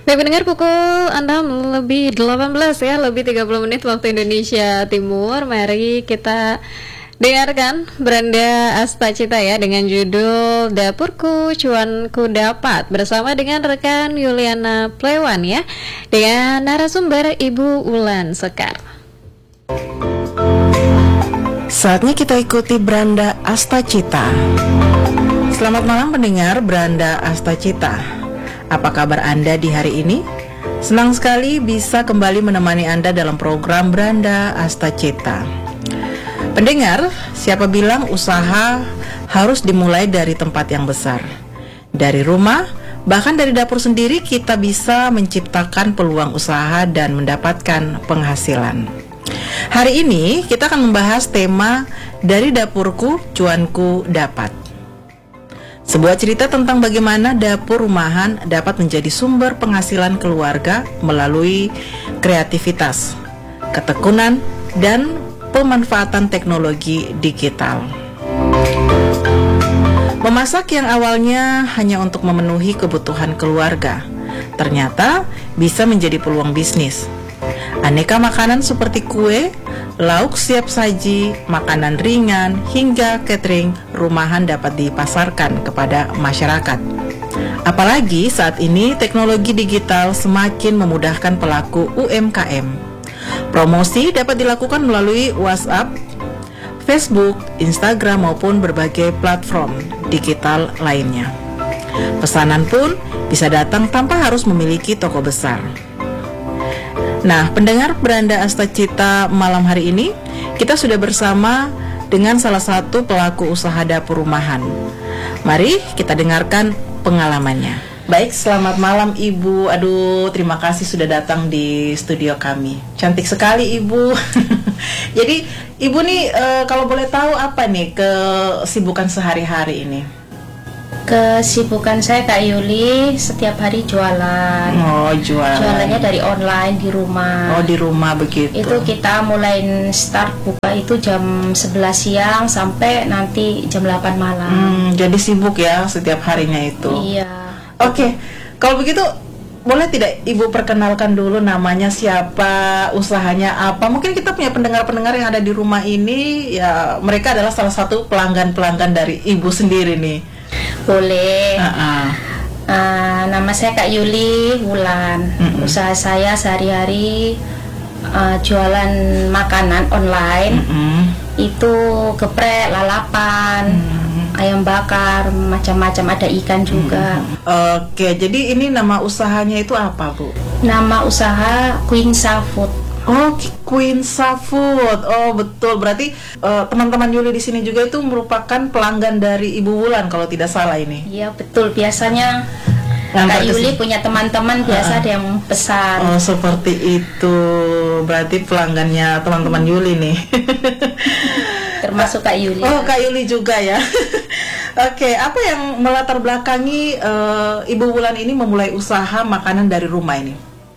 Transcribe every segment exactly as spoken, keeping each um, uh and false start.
Baik pendengar, pukul enam lebih delapan belas ya, lebih tiga puluh menit waktu Indonesia Timur. Mari kita dengarkan Branda Astacita ya dengan judul Dapurku Cuanku Dapat bersama dengan rekan Yuliana Plewan ya, dengan narasumber Ibu Wulan Sekar. Saatnya kita ikuti Branda Astacita. Selamat malam pendengar Branda Astacita. Apa kabar Anda di hari ini? Senang sekali bisa kembali menemani Anda dalam program Branda Astacita. Pendengar, siapa bilang usaha harus dimulai dari tempat yang besar? Dari rumah, bahkan dari dapur sendiri kita bisa menciptakan peluang usaha dan mendapatkan penghasilan. Hari ini kita akan membahas tema Dari Dapurku Cuanku Dapat. Sebuah cerita tentang bagaimana dapur rumahan dapat menjadi sumber penghasilan keluarga melalui kreativitas, ketekunan, dan pemanfaatan teknologi digital. Memasak yang awalnya hanya untuk memenuhi kebutuhan keluarga, ternyata bisa menjadi peluang bisnis. Aneka makanan seperti kue, lauk siap saji, makanan ringan, hingga catering rumahan dapat dipasarkan kepada masyarakat. Apalagi saat ini teknologi digital semakin memudahkan pelaku U M K M. Promosi dapat dilakukan melalui WhatsApp, Facebook, Instagram maupun berbagai platform digital lainnya. Pesanan pun bisa datang tanpa harus memiliki toko besar. Nah, pendengar Branda Astacita malam hari ini, kita sudah bersama dengan salah satu pelaku usaha dapur rumahan. Mari kita dengarkan pengalamannya. Baik, selamat malam Ibu. Aduh, terima kasih sudah datang di studio kami. Cantik sekali Ibu. Jadi, Ibu nih e, kalau boleh tahu apa nih kesibukan sehari-hari ini? Kesibukan saya Kak Yuli setiap hari jualan. Oh, jualan. Jualannya dari online di rumah. Oh, di rumah begitu. Itu kita mulai start buka itu jam sebelas siang sampai nanti jam delapan malam. Hmm, jadi sibuk ya setiap harinya itu. Iya. Oke. Kalau begitu boleh tidak Ibu perkenalkan dulu namanya siapa, usahanya apa? Mungkin kita punya pendengar-pendengar yang ada di rumah ini ya, mereka adalah salah satu pelanggan-pelanggan dari Ibu sendiri nih. Boleh. Uh-uh. uh, Nama saya Kak Yuli Wulan. uh-uh. Usaha saya sehari-hari uh, jualan makanan online. uh-uh. Itu geprek, lalapan, uh-uh. ayam bakar, macam-macam, ada ikan juga. uh-uh. Oke, jadi ini nama usahanya itu apa, Bu? Nama usaha Queen Food. Oh, Queen Food. Oh, betul. Berarti uh, teman-teman Yuli di sini juga itu merupakan pelanggan dari Ibu Wulan kalau tidak salah ini. Iya, betul. Biasanya yang Kak Yuli kesini. punya teman-teman biasa uh-uh. ada yang pesan. Oh, seperti itu. Berarti pelanggannya teman-teman Yuli nih. Termasuk Kak Yuli. Oh, Kak Yuli juga ya. Oke, okay, apa yang melatar belakangi uh, Ibu Wulan ini memulai usaha makanan dari rumah ini?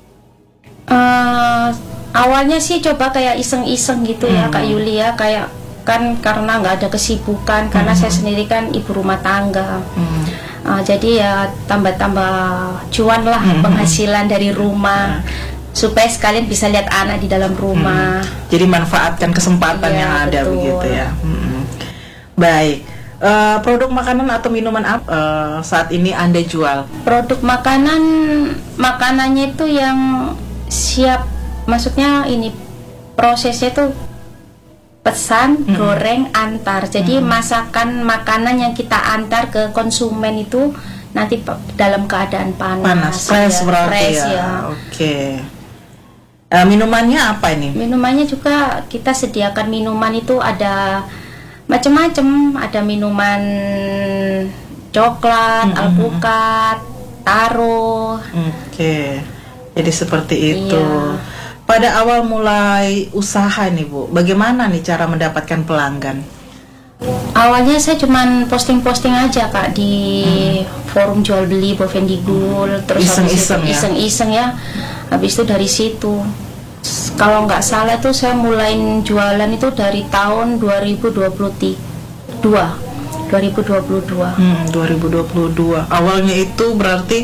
Uh, awalnya sih coba kayak iseng-iseng gitu ya, hmm. Kak Yuli ya, kayak kan karena nggak ada kesibukan, karena hmm. saya sendiri kan ibu rumah tangga. hmm. uh, jadi ya tambah-tambah cuan lah, hmm. penghasilan dari rumah, hmm. supaya sekalian bisa lihat anak di dalam rumah. hmm. Jadi manfaatkan kesempatan ya, yang ada, betul. Begitu ya. hmm. Baik. Uh, produk makanan atau minuman apa uh, saat ini Anda jual? Produk makanan, makanannya itu yang siap, maksudnya ini prosesnya tuh pesan, hmm. goreng, antar. Jadi hmm. masakan makanan yang kita antar ke konsumen itu nanti dalam keadaan panas, panas fresh, ya, berarti fresh ya, ya. Oke. Okay. Uh, minumannya apa ini? Minumannya juga kita sediakan minuman itu ada macam-macam, ada minuman coklat, hmm. alpukat, taro. Oke. Okay. Jadi seperti itu. Iya. Pada awal mulai usaha nih Bu, bagaimana nih cara mendapatkan pelanggan? Awalnya saya cuman posting-posting aja Kak di hmm. forum jual beli Bovendigul, hmm. terus iseng-iseng ya. Iseng-iseng ya. Habis itu dari situ. Kalau nggak salah tuh saya mulai jualan itu dari tahun dua ribu dua puluh dua. dua ribu dua puluh dua. Hmm, dua ribu dua puluh dua. Awalnya itu berarti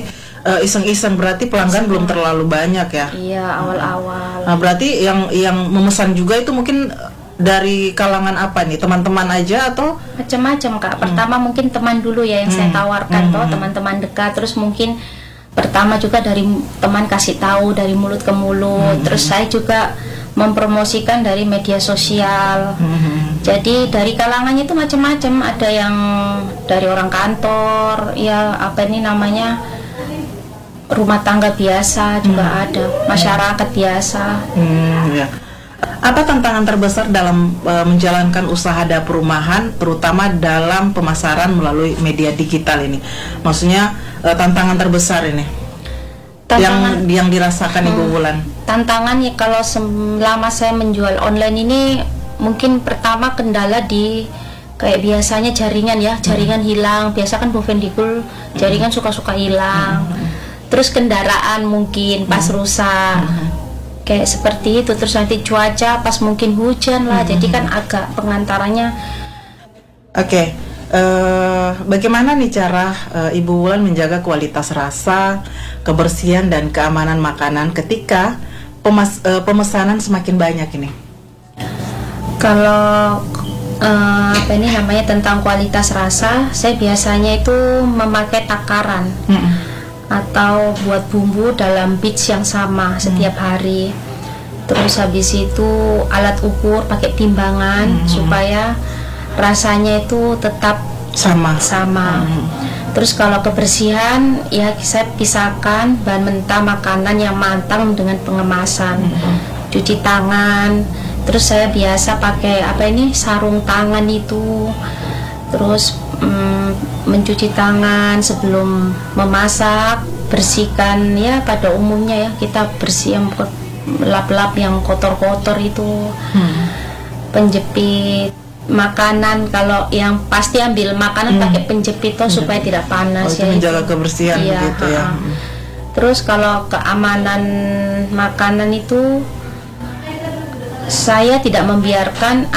uh, iseng-iseng, berarti pelanggan belum terlalu banyak ya. Iya, awal-awal. Nah, berarti yang yang memesan juga itu mungkin dari kalangan apa nih? Teman-teman aja atau Macam-macam Kak. Pertama hmm. mungkin teman dulu ya yang hmm. saya tawarkan hmm. toh, teman-teman dekat. Terus mungkin pertama juga dari teman kasih tahu dari mulut ke mulut. Hmm. Terus saya juga mempromosikan dari media sosial. Hmm. Jadi dari kalangannya itu macam-macam. Ada yang dari orang kantor, ya apa ini namanya, rumah tangga biasa juga hmm. ada, masyarakat biasa. Hmm, ya. Apa tantangan terbesar dalam uh, menjalankan usaha dapur rumahan, terutama dalam pemasaran melalui media digital ini? Maksudnya uh, tantangan terbesar ini tantangan, yang yang dirasakan hmm, Ibu Wulan? Tantangan ya kalau selama saya menjual online ini, mungkin pertama kendala di kayak biasanya jaringan ya, jaringan hmm. hilang. Biasa kan Bovendigul jaringan suka-suka hilang. Hmm. Terus kendaraan mungkin pas hmm. rusak. Hmm. Kayak seperti itu. Terus nanti cuaca pas mungkin hujan lah. Hmm. Jadi kan agak pengantarannya. Oke. Okay. Uh, bagaimana nih cara uh, Ibu Wulan menjaga kualitas rasa, kebersihan dan keamanan makanan ketika pemas, uh, pemesanan semakin banyak ini? Kalau uh, apa ini namanya tentang kualitas rasa, saya biasanya itu memakai takaran hmm. atau buat bumbu dalam batch yang sama setiap hmm. hari. Terus habis itu alat ukur pakai timbangan hmm. supaya rasanya itu tetap sama. Sama. Hmm. Terus kalau kebersihan, ya saya pisahkan bahan mentah makanan yang matang dengan pengemasan. Hmm. Cuci tangan. Terus saya biasa pakai apa ini sarung tangan itu. Terus mm, mencuci tangan sebelum memasak, bersihkan ya pada umumnya ya kita bersih yang lap-lap yang kotor-kotor itu. Hmm. Penjepit makanan, kalau yang pasti ambil makanan hmm. pakai penjepit toh supaya tidak panas. Oh, itu ya menjaga itu. Kebersihan Iya, gitu ya. Terus kalau keamanan makanan itu saya tidak membiarkan